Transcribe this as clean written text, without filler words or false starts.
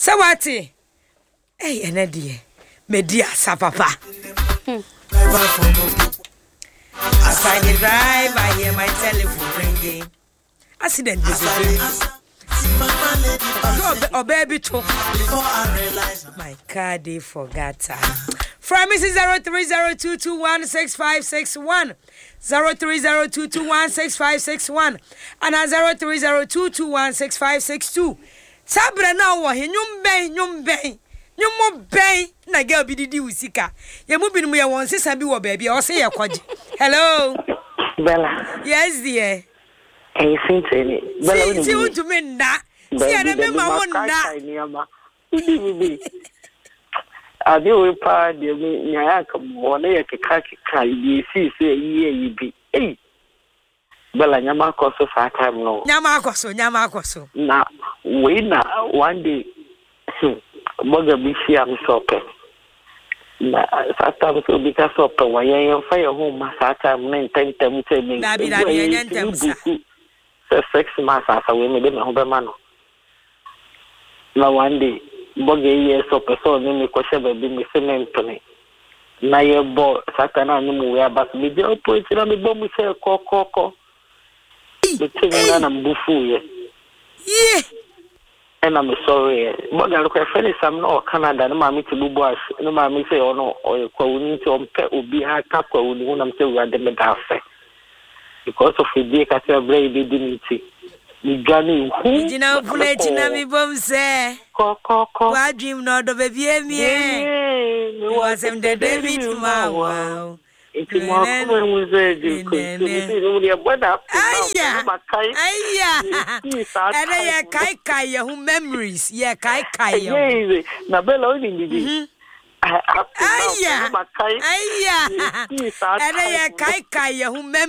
Sawati. Hey, enedie. Media sa papa. As I drive, I hear my telephone ringing. Accident, oh baby, too. My car, they forgot time. From Mrs. 0302216561, 0302216561, and 0302216562. Sabra now, nyum bay. You mo bay na girl be di usika. You mo been me one sister be wo baby or say kwaji. Hello. Bella. Yes dear. Hey, Cynthia. Bella. See you to me na. See I remember one na. I do pa de me nya ka mo na ye keka yi si say yi bi. Hey. Bella nyama koso fa time no. Nyama koso. Na we na one day. Moga bishi am sope na sata so bika sope wa yen fa ye ho ma sata men tentem temi na bi yen temsa 6 months asa we me be ho be ma no na one day moga ye sope so ni me ko she be bi me cement ne na ye bo sata na ni mu we abas me de opo tira me bo mu se ko de temi na mbufu ye and I'm sorry. But I look at Felix, I'm not Canada, no mammy to Bubuash, no mammy say, oh no, or you to pet will be high cap when I'm still at the medaffe. Because of the day, I said, brave dignity. Johnny, who you know, Fully Bum say, I dream not of a VM, was him the David wow. It's more common with the Kai, who memories, yeah, Kai. Nabella only. Kai, who memories.